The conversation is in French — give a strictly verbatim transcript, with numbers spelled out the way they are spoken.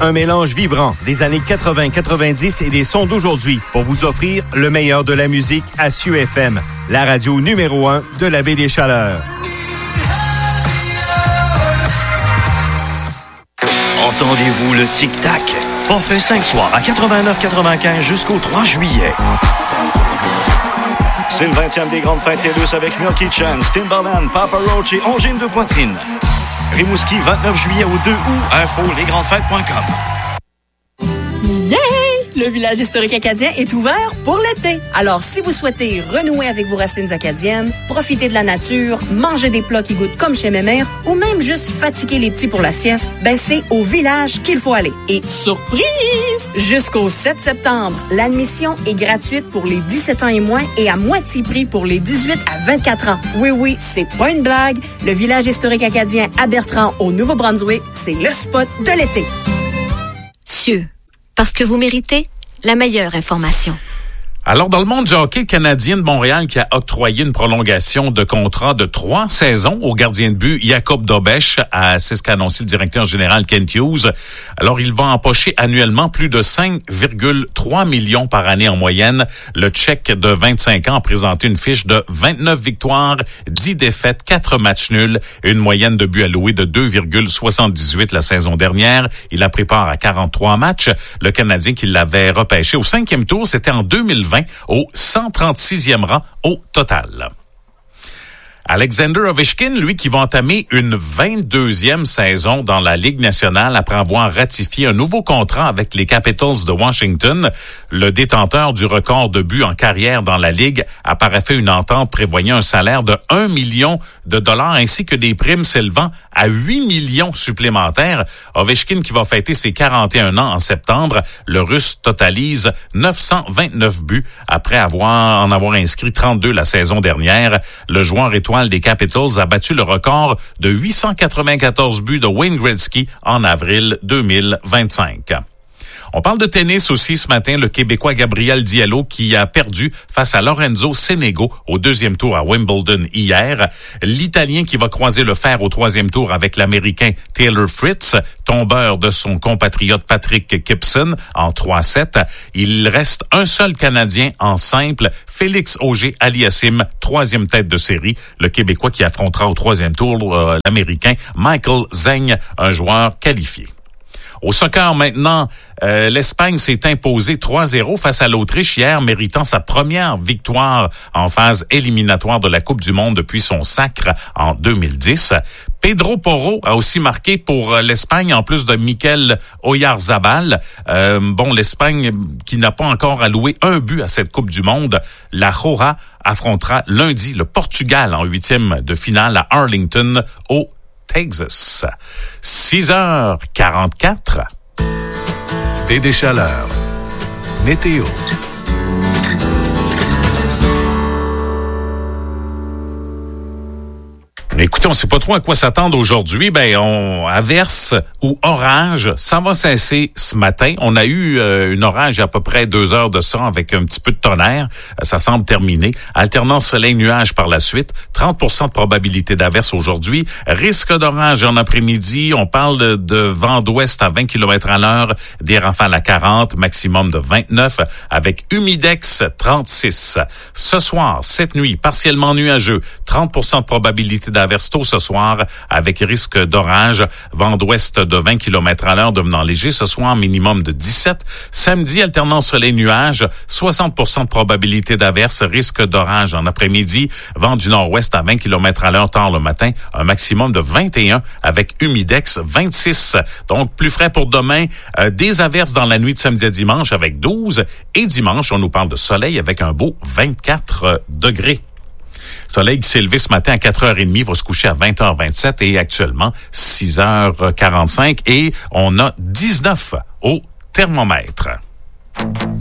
Un mélange vibrant des années quatre-vingts quatre-vingt-dix et des sons d'aujourd'hui pour vous offrir le meilleur de la musique à S U F M, la radio numéro un de la baie des Chaleurs. Entendez-vous le tic-tac? Forfait cinq soirs à quatre-vingt-neuf quatre-vingt-quinze jusqu'au trois juillet. C'est le vingtième des grandes fêtes TELUS avec Milky Chance, Timbaland, Papa Roach et Angine de poitrine. Rimouski, vingt-neuf juillet au deux août. Info les grandes fêtes point com. Yeah! Le village historique acadien est ouvert pour l'été. Alors, si vous souhaitez renouer avec vos racines acadiennes, profiter de la nature, manger des plats qui goûtent comme chez mémère, ou même juste fatiguer les petits pour la sieste, ben c'est au village qu'il faut aller. Et surprise! Jusqu'au sept septembre, l'admission est gratuite pour les dix-sept ans et moins et à moitié prix pour les dix-huit à vingt-quatre ans. Oui, oui, c'est pas une blague. Le village historique acadien à Bertrand, au Nouveau-Brunswick, c'est le spot de l'été. Cieux. Parce que vous méritez la meilleure information. Alors, dans le monde du hockey, le Canadien de Montréal qui a octroyé une prolongation de contrat de trois saisons au gardien de but Jacob Dobeš, c'est ce qu'a annoncé le directeur général Kent Hughes. Alors, il va empocher annuellement plus de cinq virgule trois millions par année en moyenne. Le Tchèque de vingt-cinq ans a présenté une fiche de vingt-neuf victoires, dix défaites, quatre matchs nuls, une moyenne de buts alloués de deux virgule soixante-dix-huit la saison dernière. Il a pris part à quarante-trois matchs. Le Canadien qui l'avait repêché au cinquième tour, c'était en deux mille vingt. Au cent trente-sixième rang au total. Alexander Ovechkin, lui, qui va entamer une vingt-deuxième saison dans la Ligue nationale après avoir ratifié un nouveau contrat avec les Capitals de Washington. Le détenteur du record de buts en carrière dans la Ligue a paraffé une entente prévoyant un salaire de un million de dollars ainsi que des primes s'élevant à huit millions supplémentaires. Ovechkin qui va fêter ses quarante et un ans en septembre. Le Russe totalise neuf cent vingt-neuf buts après avoir en avoir inscrit trente-deux la saison dernière. Le joueur étoile des Capitals a battu le record de huit cent quatre-vingt-quatorze buts de Wayne Gretzky en avril deux mille vingt-cinq. On parle de tennis aussi ce matin, le Québécois Gabriel Diallo qui a perdu face à Lorenzo Sonego au deuxième tour à Wimbledon hier. L'Italien qui va croiser le fer au troisième tour avec l'Américain Taylor Fritz, tombeur de son compatriote Patrick Gibson en trois sept. Il reste un seul Canadien en simple, Félix Auger-Aliassime, troisième tête de série. Le Québécois qui affrontera au troisième tour euh, l'Américain Michael Zeng, un joueur qualifié. Au soccer maintenant, euh, l'Espagne s'est imposée trois zéro face à l'Autriche hier, méritant sa première victoire en phase éliminatoire de la Coupe du Monde depuis son sacre en deux mille dix. Pedro Porro a aussi marqué pour l'Espagne, en plus de Mikel Oyarzabal. Euh, bon, l'Espagne qui n'a pas encore alloué un but à cette Coupe du Monde. La Jora affrontera lundi le Portugal en huitième de finale à Arlington au Texas. six heures quarante-quatre. Baie des Chaleurs. Météo. Écoutez, on ne sait pas trop à quoi s'attendre aujourd'hui. Ben, on averse ou orage, ça va cesser ce matin. On a eu euh, une orage à peu près deux heures de ça avec un petit peu de tonnerre. Ça semble terminé. Alternance soleil-nuage par la suite. trente pour cent de probabilité d'averse aujourd'hui. Risque d'orage en après-midi. On parle de, de vent d'ouest à vingt kilomètres à l'heure, des rafales à quarante, maximum de vingt-neuf, avec humidex trente-six. Ce soir, cette nuit, partiellement nuageux, trente pour cent de probabilité d'averse tôt ce soir avec risque d'orage, vent d'ouest de vingt kilomètres à l'heure devenant léger ce soir, minimum de dix-sept. Samedi, alternance soleil-nuage, soixante pour cent de probabilité d'averse, risque d'orage en après-midi, vent du nord-ouest à vingt kilomètres à l'heure tard le matin, un maximum de vingt et un avec humidex vingt-six. Donc, plus frais pour demain, euh, des averses dans la nuit de samedi à dimanche avec douze et dimanche, on nous parle de soleil avec un beau vingt-quatre degrés. Soleil qui s'est levé ce matin à quatre heures trente, va se coucher à vingt heures vingt-sept et actuellement six heures quarante-cinq et on a dix-neuf au thermomètre.